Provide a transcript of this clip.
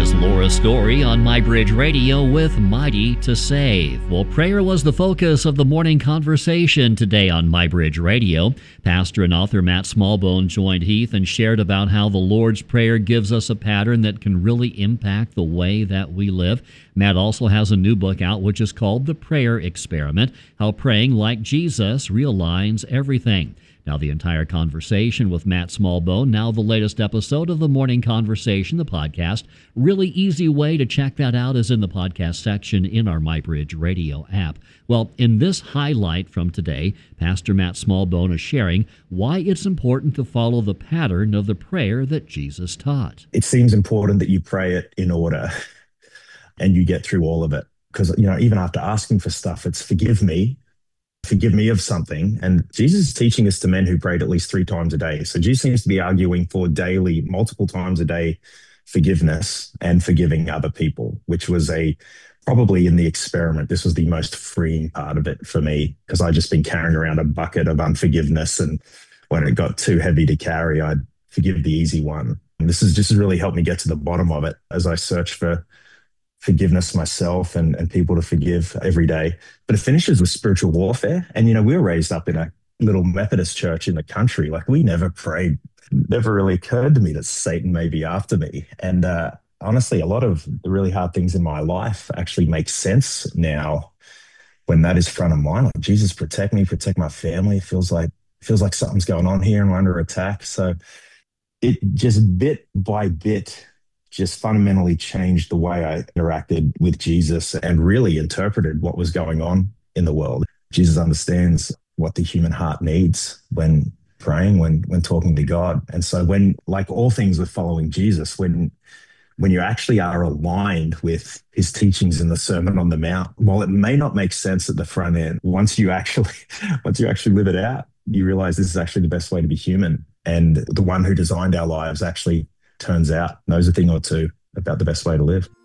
is Laura Story on MyBridge Radio with Mighty to Save. Well, prayer was the focus of the morning conversation today on MyBridge Radio. Pastor and author Matt Smallbone joined Heath and shared about how the Lord's Prayer gives us a pattern that can really impact the way that we live. Matt also has a new book out which is called The Prayer Experiment, How Praying Like Jesus Realigns Everything. Now, the entire conversation with Matt Smallbone, now the latest episode of the Morning Conversation, the podcast. Really easy way to check that out is in the podcast section in our MyBridge Radio app. Well, in this highlight from today, Pastor Matt Smallbone is sharing why it's important to follow the pattern of the prayer that Jesus taught. It seems important that you pray it in order and you get through all of it. Because, even after asking for stuff, it's forgive me of something. And Jesus is teaching this to men who prayed at least 3 times a day. So Jesus seems to be arguing for daily, multiple times a day, forgiveness and forgiving other people, which was probably in the experiment, this was the most freeing part of it for me, because I'd just been carrying around a bucket of unforgiveness. And when it got too heavy to carry, I'd forgive the easy one. And this has just really helped me get to the bottom of it as I search for forgiveness myself and people to forgive every day. But it finishes with spiritual warfare. And, we were raised up in a little Methodist church in the country. Like, we never prayed. It never really occurred to me that Satan may be after me. And honestly, a lot of the really hard things in my life actually make sense now when that is front of mind. Like, Jesus, protect me, protect my family. It feels like something's going on here and we're under attack. So it just bit by bit just fundamentally changed the way I interacted with Jesus and really interpreted what was going on in the world. Jesus understands what the human heart needs when praying, when talking to God. And so when, like all things with following Jesus, when you actually are aligned with his teachings in the Sermon on the Mount, while it may not make sense at the front end, once you actually live it out, you realize this is actually the best way to be human. And the one who designed our lives actually turns out knows a thing or two about the best way to live.